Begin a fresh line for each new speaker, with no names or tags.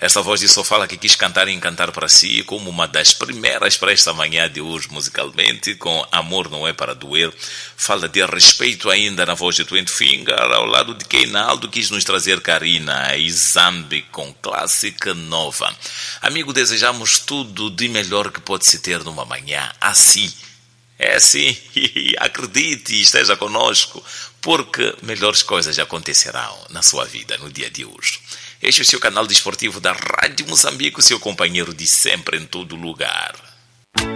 Esta voz de Sofala que quis cantar e encantar para si como uma das primeiras para esta manhã de hoje musicalmente, com Amor Não É Para Doer. Fala de respeito ainda na voz de Twenty Finger, ao lado de Keinaldo quis nos trazer Karina e Zambi com clássica nova. Amigo, desejamos tudo de melhor que pode se ter numa manhã assim. É sim, acredite, esteja conosco, porque melhores coisas acontecerão na sua vida no dia de hoje. Este é o seu canal desportivo da Rádio Moçambique, o seu companheiro de sempre em todo lugar.